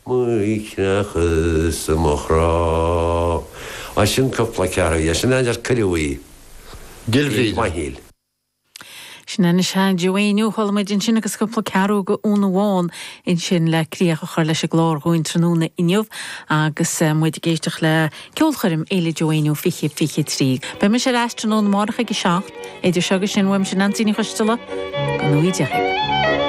Muichnas mochra. I sin couple carry, yes, and I just cut away. Dilfrid. Sinna se Joanú choid in sinna agus coppla ceú go úna bháin in sin le críocha chuir leis a glár goin tróna inniuh agus muid géisteach le ceolchuirm éile Joanú fiche trí. Be me sé astronón marcha go seacht, idir segus sin bhfuim sin antíní chuistela go nuideach.